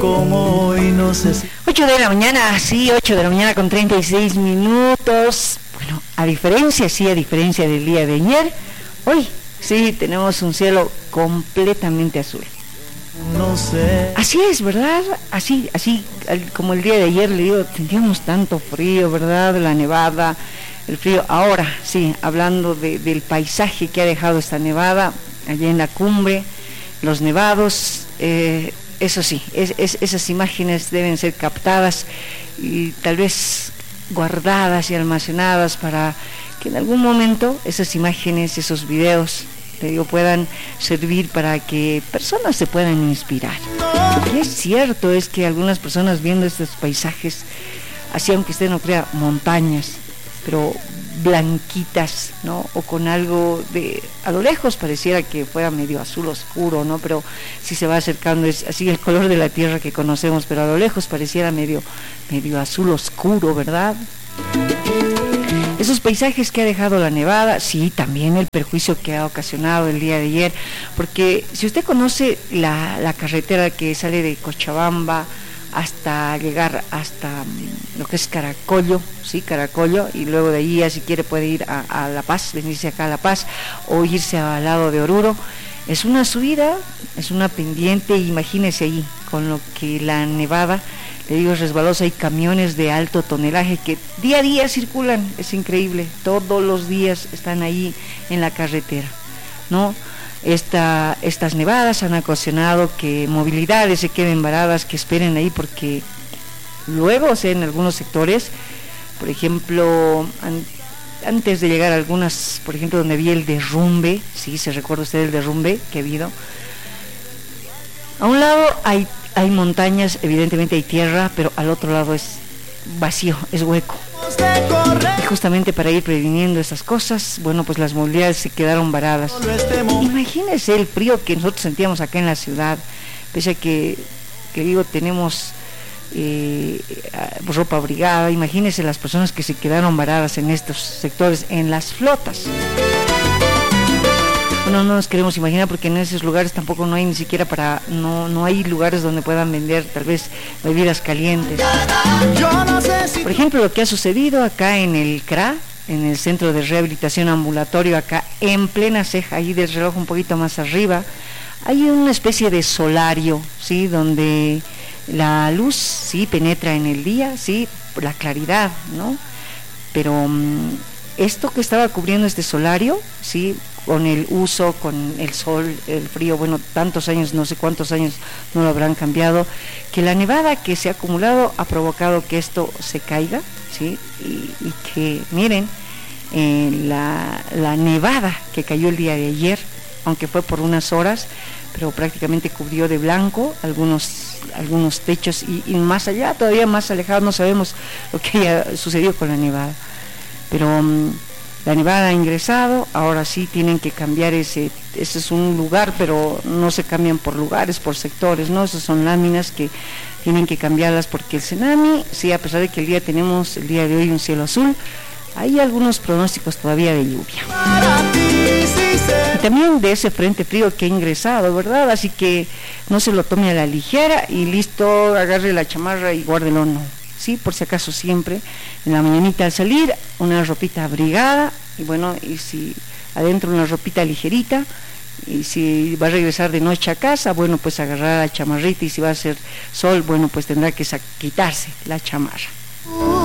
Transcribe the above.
Como hoy no sé si... 8 de la mañana, sí, 8 de la mañana con 36 minutos. Bueno, a diferencia del día de ayer, hoy sí tenemos un cielo completamente azul. No sé. Así es, ¿verdad? Así como el día de ayer, le digo, sentíamos tanto frío, ¿verdad? La nevada, el frío. Ahora, sí, hablando del paisaje que ha dejado esta nevada, allá en la cumbre, los nevados, eso sí, esas imágenes deben ser captadas y tal vez guardadas y almacenadas para que en algún momento esas imágenes, esos videos, te digo, puedan servir para que personas se puedan inspirar. Y es cierto, es que algunas personas viendo estos paisajes, así aunque usted no crea, montañas, pero blanquitas, ¿no? O con algo de, a lo lejos pareciera que fuera medio azul oscuro, ¿no? Pero si se va acercando es así el color de la tierra que conocemos, pero a lo lejos pareciera medio azul oscuro, ¿verdad? Esos paisajes que ha dejado la nevada, sí, también el perjuicio que ha ocasionado el día de ayer, porque si usted conoce la carretera que sale de Cochabamba hasta llegar hasta lo que es Caracollo, sí, Caracollo, y luego de ahí ya si quiere puede ir a La Paz, venirse acá a La Paz o irse al lado de Oruro. Es una subida, es una pendiente, imagínese ahí, con lo que la nevada, le digo, es resbalosa, hay camiones de alto tonelaje que día a día circulan, es increíble, todos los días están ahí en la carretera, ¿no? Estas nevadas han ocasionado que movilidades se queden varadas, que esperen ahí, porque luego, o sea, en algunos sectores, por ejemplo, antes de llegar a algunas, por ejemplo, donde había el derrumbe, sí, se recuerda usted el derrumbe que ha habido, a un lado hay montañas, evidentemente hay tierra, pero al otro lado es vacío, es hueco. Y justamente para ir previniendo esas cosas, bueno, pues las movilidades se quedaron varadas. Imagínese el frío que nosotros sentíamos acá en la ciudad, pese a que digo, tenemos ropa abrigada. Imagínese las personas que se quedaron varadas en estos sectores, en las flotas. Bueno, no nos queremos imaginar, porque en esos lugares tampoco no hay ni siquiera no hay lugares donde puedan vender tal vez bebidas calientes. Por ejemplo, lo que ha sucedido acá en el CRA, en el Centro de Rehabilitación Ambulatorio, acá en plena ceja, ahí del reloj un poquito más arriba, hay una especie de solario, ¿sí? Donde la luz, sí, penetra en el día, sí, la claridad, ¿no? Pero esto que estaba cubriendo este solario, sí, con el uso, con el sol, el frío, bueno, tantos años, no sé cuántos años no lo habrán cambiado, que la nevada que se ha acumulado ha provocado que esto se caiga, ¿sí? Y que, miren, la nevada que cayó el día de ayer, aunque fue por unas horas, pero prácticamente cubrió de blanco algunos techos y más allá, todavía más alejado, no sabemos lo que haya sucedido con la nevada. Pero la nevada ha ingresado, ahora sí tienen que cambiar ese es un lugar, pero no se cambian por lugares, por sectores, ¿no? Esas son láminas que tienen que cambiarlas, porque el Senami, sí, a pesar de que el día de hoy un cielo azul, hay algunos pronósticos todavía de lluvia. Y también de ese frente frío que ha ingresado, ¿verdad? Así que no se lo tome a la ligera y listo, agarre la chamarra y guárdelo, no. Sí, por si acaso siempre, en la mañanita al salir, una ropita abrigada, y bueno, y si adentro una ropita ligerita, y si va a regresar de noche a casa, bueno, pues agarrar la chamarrita, y si va a hacer sol, bueno, pues tendrá que quitarse la chamarra.